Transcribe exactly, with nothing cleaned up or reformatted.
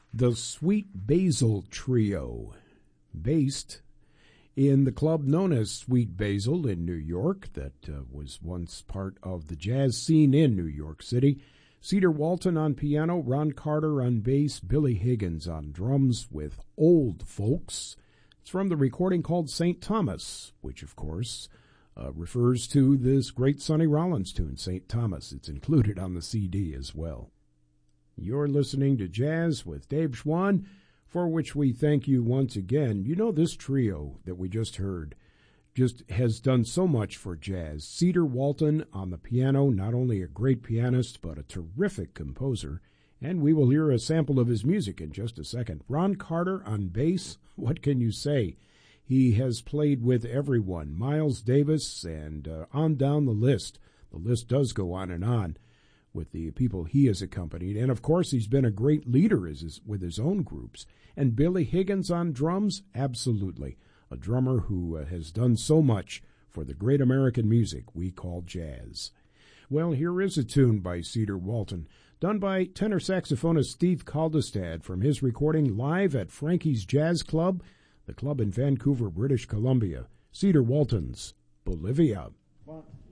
The Sweet Basil Trio, based in the club known as Sweet Basil in New York, that uh, was once part of the jazz scene in New York City. Cedar Walton on piano, Ron Carter on bass, Billy Higgins on drums with Old Folks. It's from the recording called Saint Thomas, which, of course, uh, refers to this great Sonny Rollins tune, Saint Thomas. It's included on the C D as well. You're listening to Jazz with Dave Schwann, for which we thank you once again. You know, this trio that we just heard just has done so much for jazz. Cedar Walton on the piano, not only a great pianist, but a terrific composer. And we will hear a sample of his music in just a second. Ron Carter on bass, what can you say? He has played with everyone, Miles Davis, and uh, on down the list. The list does go on and on with the people he has accompanied. And, of course, he's been a great leader as his, with his own groups. And Billy Higgins on drums, absolutely. A drummer who uh, has done so much for the great American music we call jazz. Well, here is a tune by Cedar Walton, done by tenor saxophonist Steve Kaldestad from his recording live at Frankie's Jazz Club, the club in Vancouver, British Columbia. Cedar Walton's Bolivia. One.